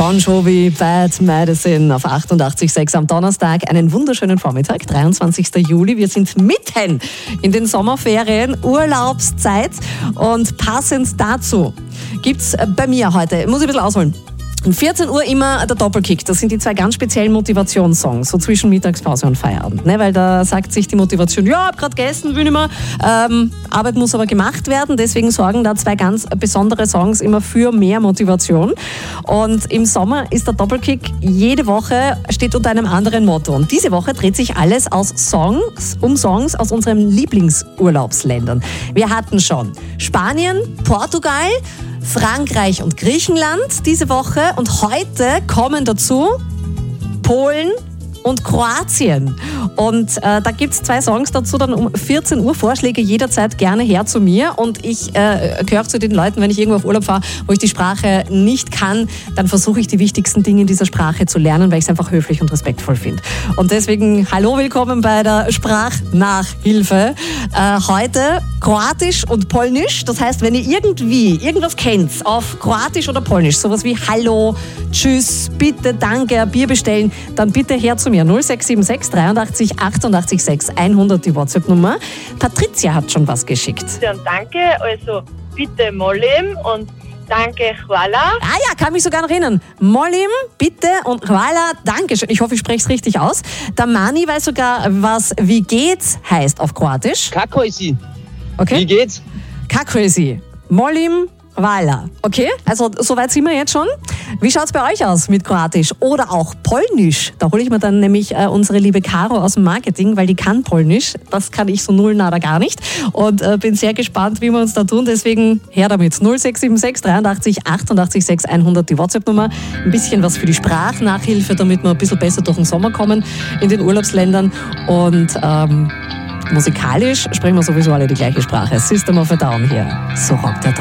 Bon Jovi, Bad Medicine auf 88,6 am Donnerstag. Einen wunderschönen Vormittag, 23. Juli. Wir sind mitten in den Sommerferien, Urlaubszeit. Und passend dazu gibt's bei mir heute, muss ich ein bisschen ausholen, um 14 Uhr immer der Doppelkick. Das sind die zwei ganz speziellen Motivationssongs, so zwischen Mittagspause und Feierabend. Ne? Weil da sagt sich die Motivation, ja, hab gerade gegessen, will nicht mehr. Arbeit muss aber gemacht werden. Deswegen sorgen da zwei ganz besondere Songs immer für mehr Motivation. Und im Sommer ist der Doppelkick jede Woche, steht unter einem anderen Motto. Und diese Woche dreht sich alles um Songs aus unseren Lieblingsurlaubsländern. Wir hatten schon Spanien, Portugal, Frankreich und Griechenland diese Woche und heute kommen dazu Polen und Kroatien. Und da gibt es zwei Songs dazu, dann um 14 Uhr. Vorschläge jederzeit gerne her zu mir. Und ich gehöre zu den Leuten, wenn ich irgendwo auf Urlaub fahre, wo ich die Sprache nicht kann, dann versuche ich die wichtigsten Dinge in dieser Sprache zu lernen, weil ich es einfach höflich und respektvoll finde. Und deswegen hallo, willkommen bei der Sprachnachhilfe. Heute Kroatisch und Polnisch. Das heißt, wenn ihr irgendwas kennt auf Kroatisch oder Polnisch, sowas wie Hallo, Tschüss, bitte, danke, ein Bier bestellen, dann bitte her zu mir. 0676 83 88 6 100 die WhatsApp-Nummer. Patricia hat schon was geschickt. Und danke, also bitte Molim und danke, hvala. Ah ja, kann mich sogar noch erinnern. Molim, bitte und hvala, danke schön. Ich hoffe, ich spreche es richtig aus. Der Mani weiß sogar, was wie geht's heißt auf Kroatisch. Kako si? Okay. Wie geht's? Kako si? Molim, hvala. Okay, also soweit sind wir jetzt schon. Wie schaut's bei euch aus mit Kroatisch oder auch Polnisch? Da hole ich mir dann nämlich unsere liebe Caro aus dem Marketing, weil die kann Polnisch. Das kann ich so null nada gar nicht. Und bin sehr gespannt, wie wir uns da tun. Deswegen her damit. 0676 83 88 6 100 die WhatsApp-Nummer. Ein bisschen was für die Sprachnachhilfe, damit wir ein bisschen besser durch den Sommer kommen in den Urlaubsländern. Und musikalisch sprechen wir sowieso alle die gleiche Sprache. System of a Down hier. So rockt der